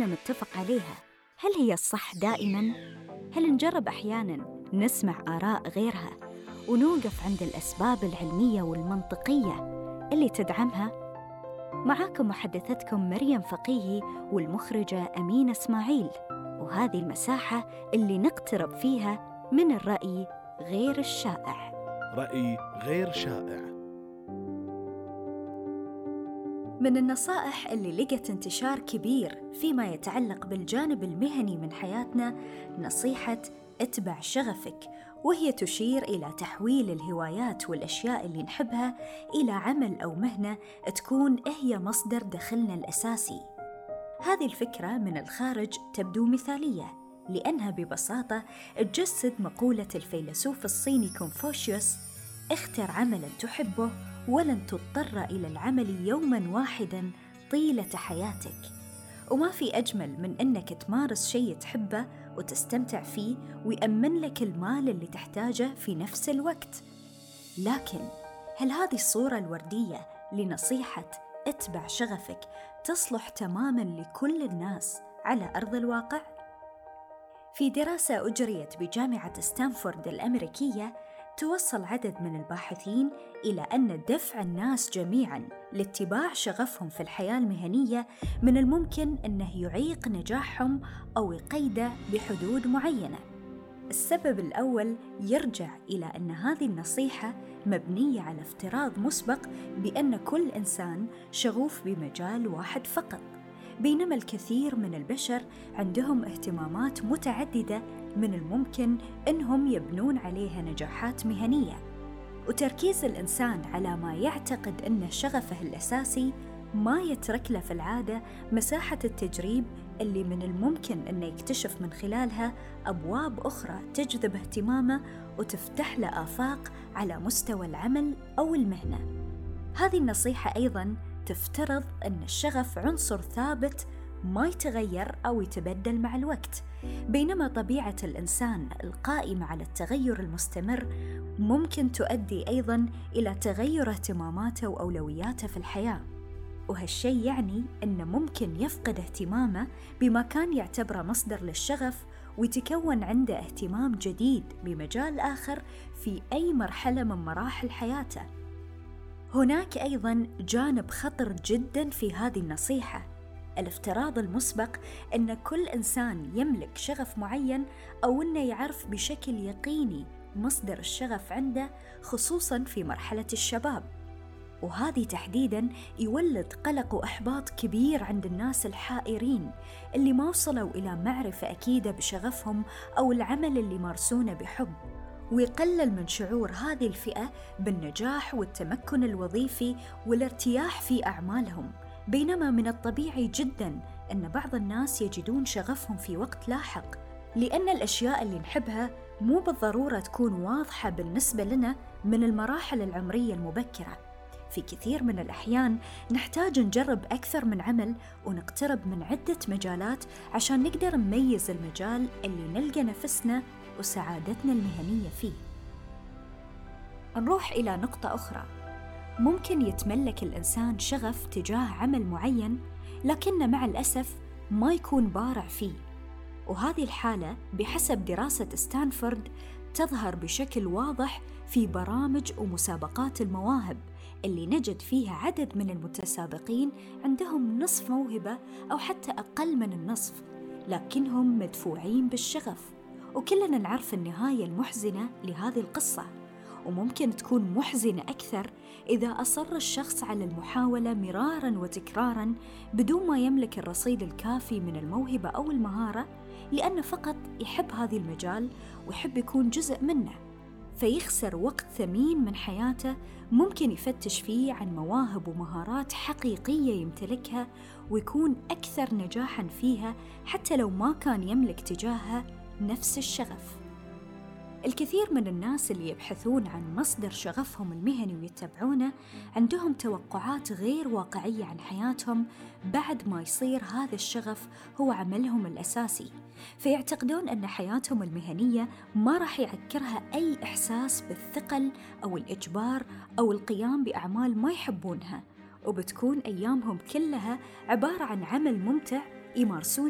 كلنا متفق عليها، هل هي الصح دائماً؟ هل نجرب أحياناً نسمع آراء غيرها ونوقف عند الأسباب العلمية والمنطقية اللي تدعمها؟ معاكم محدثتكم مريم فقيهي والمخرجة أمينة إسماعيل، وهذه المساحة اللي نقترب فيها من الرأي غير الشائع. رأي غير شائع. من النصائح اللي لقت انتشار كبير فيما يتعلق بالجانب المهني من حياتنا نصيحة اتبع شغفك، وهي تشير إلى تحويل الهوايات والأشياء اللي نحبها إلى عمل أو مهنة تكون هي مصدر دخلنا الأساسي. هذه الفكرة من الخارج تبدو مثالية، لأنها ببساطة تجسد مقولة الفيلسوف الصيني كونفوشيوس: اختر عملاً تحبه ولن تضطر إلى العمل يوماً واحداً طيلة حياتك. وما في أجمل من أنك تمارس شيء تحبه وتستمتع فيه ويأمن لك المال اللي تحتاجه في نفس الوقت. لكن هل هذه الصورة الوردية لنصيحة اتبع شغفك تصلح تماماً لكل الناس على أرض الواقع؟ في دراسة أجريت بجامعة ستانفورد الأمريكية، توصل عدد من الباحثين إلى أن دفع الناس جميعاً لاتباع شغفهم في الحياة المهنية من الممكن أنه يعيق نجاحهم أو يقيده بحدود معينة. السبب الأول يرجع إلى أن هذه النصيحة مبنية على افتراض مسبق بأن كل إنسان شغوف بمجال واحد فقط، بينما الكثير من البشر عندهم اهتمامات متعددة من الممكن أنهم يبنون عليها نجاحات مهنية. وتركيز الإنسان على ما يعتقد أنه شغفه الأساسي ما يترك له في العادة مساحة التجريب اللي من الممكن أنه يكتشف من خلالها أبواب أخرى تجذب اهتمامه وتفتح له آفاق على مستوى العمل أو المهنة. هذه النصيحة أيضاً تفترض أن الشغف عنصر ثابت ما يتغير أو يتبدل مع الوقت، بينما طبيعة الإنسان القائمة على التغير المستمر ممكن تؤدي أيضاً إلى تغير اهتماماته وأولوياته في الحياة. وهالشيء يعني أنه ممكن يفقد اهتمامه بما كان يعتبره مصدر للشغف ويتكون عنده اهتمام جديد بمجال آخر في أي مرحلة من مراحل حياته. هناك أيضاً جانب خطر جداً في هذه النصيحة، الافتراض المسبق أن كل إنسان يملك شغف معين أو أنه يعرف بشكل يقيني مصدر الشغف عنده، خصوصاً في مرحلة الشباب. وهذه تحديداً يولد قلق وإحباط كبير عند الناس الحائرين اللي ما وصلوا إلى معرفة أكيدة بشغفهم أو العمل اللي مارسونه بحب، ويقلل من شعور هذه الفئة بالنجاح والتمكن الوظيفي والارتياح في أعمالهم. بينما من الطبيعي جداً أن بعض الناس يجدون شغفهم في وقت لاحق، لأن الأشياء اللي نحبها مو بالضرورة تكون واضحة بالنسبة لنا من المراحل العمرية المبكرة. في كثير من الأحيان نحتاج نجرب أكثر من عمل ونقترب من عدة مجالات عشان نقدر نميز المجال اللي نلقى نفسنا وسعادتنا المهنية فيه. نروح إلى نقطة أخرى، ممكن يتملك الإنسان شغف تجاه عمل معين لكنه مع الأسف ما يكون بارع فيه، وهذه الحالة بحسب دراسة ستانفورد تظهر بشكل واضح في برامج ومسابقات المواهب اللي نجد فيها عدد من المتسابقين عندهم نصف موهبة أو حتى أقل من النصف، لكنهم مدفوعين بالشغف. وكلنا نعرف النهاية المحزنة لهذه القصة، وممكن تكون محزنة أكثر إذا أصر الشخص على المحاولة مراراً وتكراراً بدون ما يملك الرصيد الكافي من الموهبة أو المهارة، لأنه فقط يحب هذا المجال ويحب يكون جزء منه، فيخسر وقت ثمين من حياته ممكن يفتش فيه عن مواهب ومهارات حقيقية يمتلكها ويكون أكثر نجاحاً فيها حتى لو ما كان يملك تجاهها نفس الشغف. الكثير من الناس اللي يبحثون عن مصدر شغفهم المهني ويتبعونه عندهم توقعات غير واقعية عن حياتهم بعد ما يصير هذا الشغف هو عملهم الأساسي، فيعتقدون أن حياتهم المهنية ما راح يعكرها أي إحساس بالثقل أو الإجبار أو القيام بأعمال ما يحبونها، وبتكون أيامهم كلها عبارة عن عمل ممتع يمارسون